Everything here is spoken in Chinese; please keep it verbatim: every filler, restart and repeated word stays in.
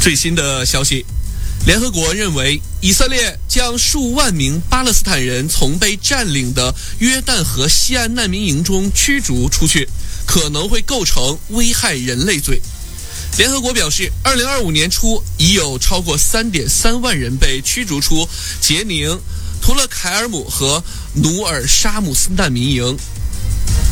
最新的消息，联合国认为以色列将数万名巴勒斯坦人从被占领的约旦河西岸难民营中驱逐出去，可能会构成危害人类罪。联合国表示，二零二五年初已有超过 三点三万人被驱逐出杰宁、图勒凯尔姆和努尔沙姆斯难民营。